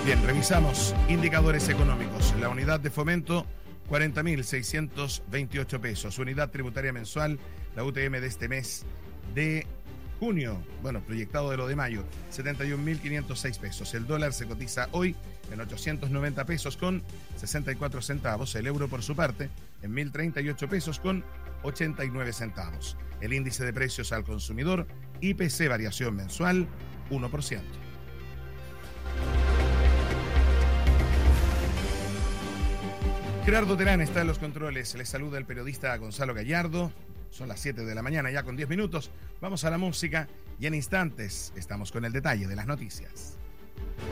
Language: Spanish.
Bien, revisamos indicadores económicos. La unidad de fomento, 40.628 pesos. Unidad tributaria mensual, la UTM de este mes de junio, proyectado de lo de mayo, 71.506 pesos. El dólar se cotiza hoy en 890 pesos con 64 centavos. El euro, por su parte, en 1.038 pesos con 89 centavos. El índice de precios al consumidor, IPC, variación mensual, 1%. Gerardo Terán está en los controles. Les saluda el periodista Gonzalo Gallardo. Son las 7 de la mañana, ya con 10 minutos. Vamos a la música y en instantes estamos con el detalle de las noticias.